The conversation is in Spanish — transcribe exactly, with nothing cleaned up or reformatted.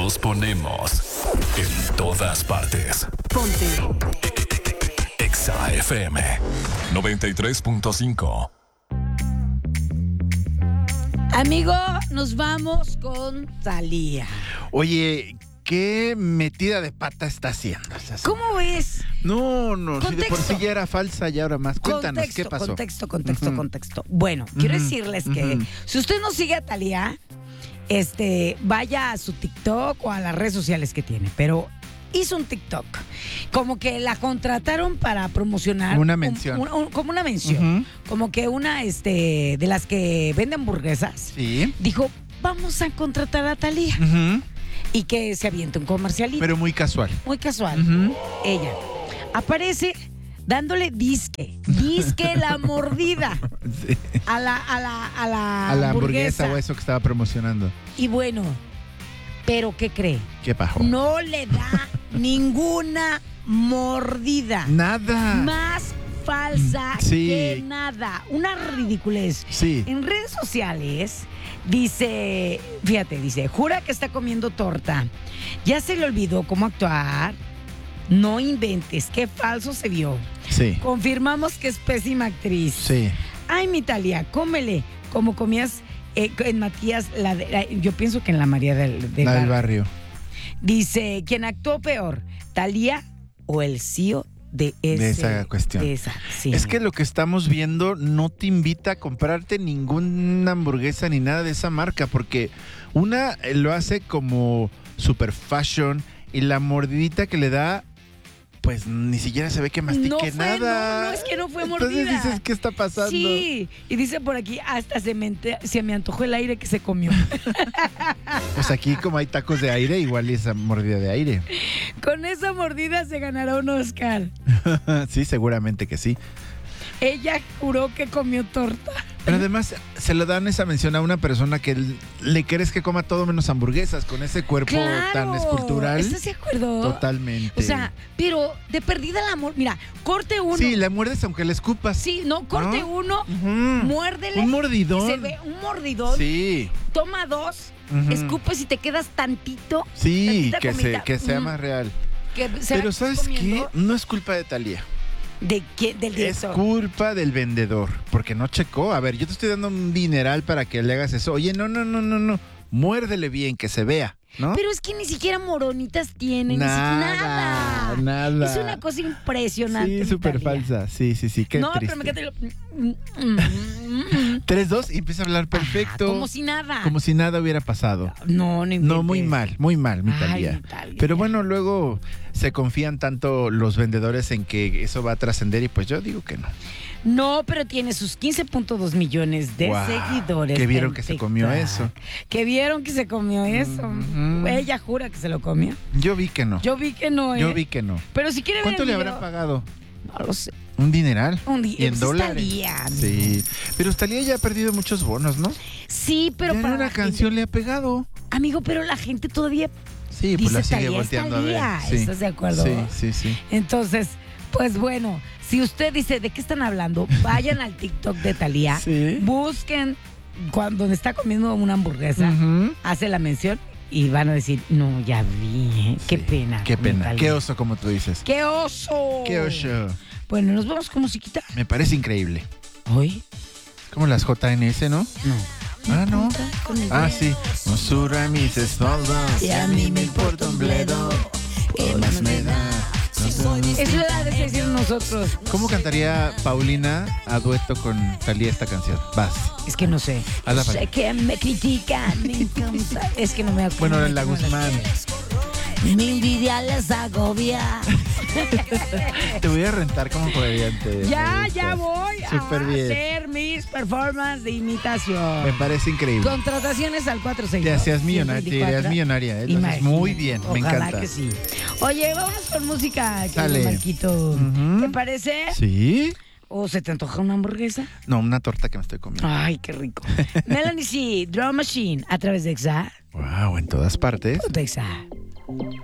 Nos ponemos en todas partes. Ponte. Exa F M noventa y tres punto cinco. Amigo, nos vamos con Thalía. Oye, ¿qué metida de pata está haciendo? ¿Cómo ves? No, no, si de por Contexto. sí ya era falsa y ahora más. Cuéntanos, Contexto, ¿qué pasó? Contexto, contexto, Ujú. contexto. Bueno, quiero Ujú, decirles que ujú. si usted no sigue a Thalía, este, vaya a su TikTok o a las redes sociales que tiene, pero hizo un TikTok. Como que la contrataron para promocionar. Una un- mención. un- un- como una mención. Ujú. Como que una, este, de las que vende hamburguesas. Sí. Dijo, vamos a contratar a Thalía. Ujú. Y que se aviente un comercialito. Pero muy casual. Muy casual. Ujú. Ella aparece dándole disque, disque la mordida Sí. a la, a la, a la, A la hamburguesa. hamburguesa o eso que estaba promocionando. Y bueno, pero ¿qué cree? ¿Qué pajo? No le da ninguna mordida. Nada. Más falsa Sí. que nada. Una ridiculez. Sí. En redes sociales dice, fíjate, dice, jura que está comiendo torta. Ya se le olvidó cómo actuar. No inventes, qué falso se vio. Sí. Confirmamos que es pésima actriz. Sí. Ay, mi Thalía, cómele como comías eh, en Matías, la de- la- yo pienso que en la María del, del La del barrio. barrio. Dice, ¿quién actuó peor? ¿Thalía o el C E O de, ese, De esa cuestión. de esa, sí. Es que lo que estamos viendo no te invita a comprarte ninguna hamburguesa ni nada de esa marca, porque una eh, lo hace como super fashion y la mordidita que le da, pues ni siquiera se ve que mastique No fue, nada. no, no, es que no fue mordida. Entonces dices, ¿qué está pasando? Sí, y dice por aquí, hasta se me, ente- se me antojó el aire que se comió. Pues aquí como hay tacos de aire, igual y esa mordida de aire. Con esa mordida se ganará un Oscar. Sí, seguramente que sí. Ella juró que comió torta. Pero además se le dan esa mención a una persona que l- le quieres que coma todo menos hamburguesas, con ese cuerpo Claro, tan escultural. ¿estás de acuerdo? Totalmente. O sea, pero de perdida la amor. Mira, corte uno. Sí, la muerdes aunque la escupas. Sí, no, corte ¿No? uno, Ujú. muérdele. Un mordidón. Se ve un mordidón. Sí. Toma dos, Ujú. escupes y te quedas tantito. Sí, tantita que, se, comida. que sea Mm, más real. que se Pero la ¿sabes estés qué? comiendo. No es culpa de Thalía. ¿De quién? Del Es director. culpa del vendedor, porque no checó. A ver, yo te estoy dando un dineral para que le hagas eso. Oye, no, no, no, no, no. Muérdele bien, que se vea, ¿no? Pero es que ni siquiera moronitas tienen. Nada, ni siquiera nada. nada. Es una cosa impresionante. Sí, mi súper Thalía. falsa. Sí, sí, sí. Qué no, triste. pero me quedé. Mm, mm, mm. tres, dos y empieza a hablar perfecto. Ah, como si nada. Como si nada hubiera pasado. No, no No, muy inventes. mal, muy mal, mi Ay, Thalía. mi Thalía. Pero bueno, luego se confían tanto los vendedores en que eso va a trascender y pues yo digo que no. No, pero tiene sus quince punto dos millones de Guau, seguidores. que vieron en que se comió TikTok. eso. Que vieron que se comió eso. Ujú. Ella jura que se lo comió. Yo vi que no. Yo vi que no, ¿eh? Yo vi que no. Pero si quiere ver ¿Cuánto el le video, habrán pagado? No lo sé. Un dineral. Un di- Y en pues, dólares. Thalía, amigo. Sí. Pero Thalía ya ha perdido muchos bonos, ¿no? Sí, pero ya para una la canción gente- le ha pegado. Amigo, pero la gente todavía Sí, pues dice la sigue Thalía es volteando Thalía. a ver. Sí. ¿Estás de acuerdo? Sí, sí, sí. Entonces, pues bueno, si usted dice de qué están hablando, vayan al TikTok de Thalía, Sí. busquen cuando donde está comiendo una hamburguesa, Ujú. hace la mención y van a decir, no, ya vi, ¿eh? qué Sí, pena. Qué mi pena. Thalía. Qué oso, como tú dices. ¡Qué oso! Qué oso. Bueno, nos vamos con musiquita. Me parece increíble. ¿Hoy? Como las J N S, ¿no? No. Ah, no. Con el Ah, dedo. sí. No surra mis espaldas. Y a mí me importa un bledo. ¿Qué más me da? Eso era de decir nosotros. ¿Cómo cantaría Paulina a dueto con Thalía esta canción? Vas. Es que no sé. Hazla Sé para- que me critican, me encanta. Es que no me acuerdo. Bueno, la cómo las- Guzmán. Mi envidia les agobia. Te voy a rentar como comediante. Ya, Me ya gustas. voy Súper a bien. hacer mis performances de imitación. Me parece increíble. Contrataciones al cuatro seis Te dos, hacías millonaria, te ciento irías veinticuatro. millonaria. ¿eh? Lo haces muy bien, me Ojalá encanta. que sí. Oye, vamos con música, Sale. querido Marquito. Ujú. ¿Te parece? ¿Sí? ¿O se te antoja una hamburguesa? No, una torta que me estoy comiendo. Ay, qué rico. Melanie C, Drum Machine, a través de Exa. Wow, en todas partes. Ponte Exa.